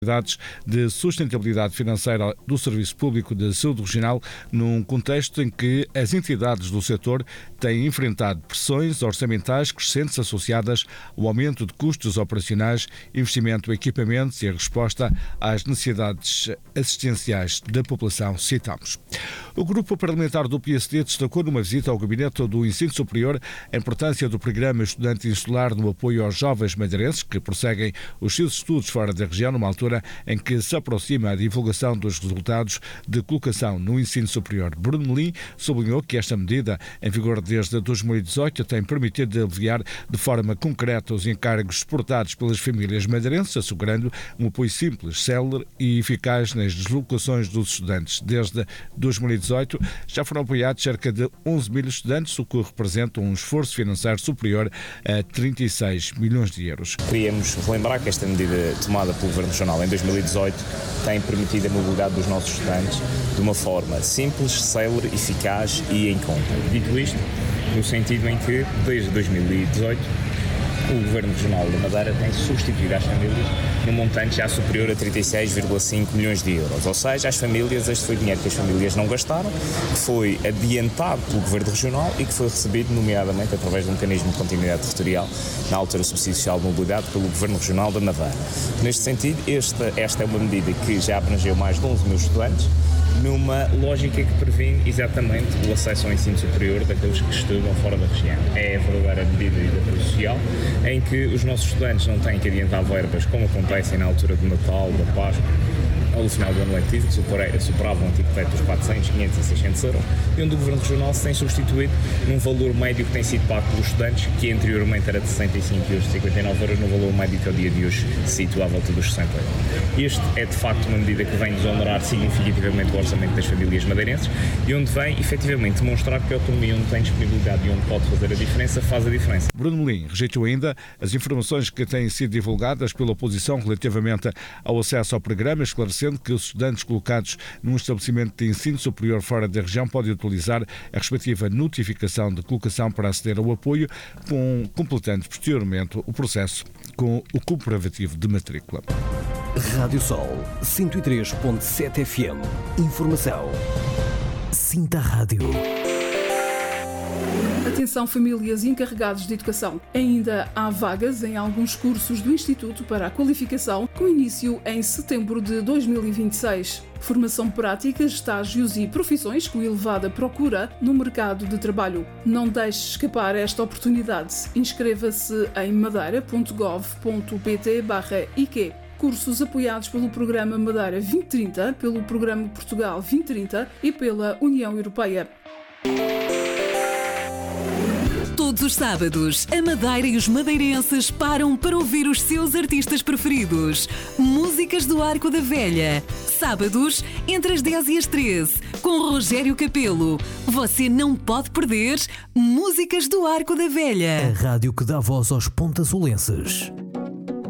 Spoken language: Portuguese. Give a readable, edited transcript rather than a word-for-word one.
de sustentabilidade financeira do Serviço Público de Saúde Regional, num contexto em que as entidades do setor têm enfrentado pressões orçamentais crescentes associadas ao aumento de custos operacionais, investimento em equipamentos e a resposta às necessidades assistenciais da população, citamos. O grupo parlamentar do PSD destacou numa visita ao Gabinete do Ensino Superior a importância do programa Estudante Insular no apoio aos jovens madeirenses que prosseguem os seus estudos fora da região, numa altura em que se aproxima a divulgação dos resultados de colocação no ensino superior. Bruno Melim sublinhou que esta medida, em vigor desde 2018, tem permitido aliviar de forma concreta os encargos suportados pelas famílias madeirenses, assegurando um apoio simples, célere e eficaz nas deslocações dos estudantes. Desde 2018 já foram apoiados cerca de 11 mil estudantes, o que representa um esforço financeiro superior a 36 milhões de euros. Queríamos relembrar que esta medida tomada pelo Governo Regional em 2018 tem permitido a mobilidade dos nossos estudantes de uma forma simples, célere, eficaz e em conta. Dito isto, no sentido em que, desde 2018, o Governo Regional da Madeira tem substituído às famílias num montante já superior a 36,5 milhões de euros. Ou seja, este foi dinheiro que as famílias não gastaram, que foi adiantado pelo Governo Regional e que foi recebido, nomeadamente, através de um mecanismo de continuidade territorial, na altura subsídio social de mobilidade, pelo Governo Regional da Madeira. Neste sentido, esta é uma medida que já abrangeu mais de 11 mil estudantes, numa lógica que previne exatamente o acesso ao ensino superior daqueles que estudam fora da região. É a verdadeira medida de apoio social, em que os nossos estudantes não têm que adiantar verbas como acontecem na altura do Natal, da Páscoa, ao final do ano letivo, que superavam o antigo teto dos 400, 500 e 600 euros, e onde o Governo Regional se tem substituído num valor médio que tem sido pago pelos estudantes, que anteriormente era de 65 e hoje de 59 euros, no valor médio que ao dia de hoje se situa à volta dos 60 euros. Este é de facto uma medida que vem desonerar significativamente o orçamento das famílias madeirenses e onde vem efetivamente demonstrar que a autonomia, onde tem disponibilidade e onde pode fazer a diferença, faz a diferença. Bruno Melim rejeitou ainda as informações que têm sido divulgadas pela oposição relativamente ao acesso ao programa, esclarecendo que os estudantes colocados num estabelecimento de ensino superior fora da região podem utilizar a respectiva notificação de colocação para aceder ao apoio, completando posteriormente o processo com o comprovativo de matrícula. Rádio Sol 103.7 FM. Informação. Sinta Rádio. Atenção, famílias e encarregados de educação. Ainda há vagas em alguns cursos do Instituto para a Qualificação, com início em setembro de 2026. Formação prática, estágios e profissões com elevada procura no mercado de trabalho. Não deixe escapar esta oportunidade. Inscreva-se em madeira.gov.pt/IQ. Cursos apoiados pelo Programa Madeira 2030, pelo Programa Portugal 2030 e pela União Europeia. Todos os sábados, a Madeira e os madeirenses param para ouvir os seus artistas preferidos. Músicas do Arco da Velha. Sábados, entre as 10 e as 13, com Rogério Capelo. Você não pode perder Músicas do Arco da Velha. A rádio que dá voz aos pontasolenses.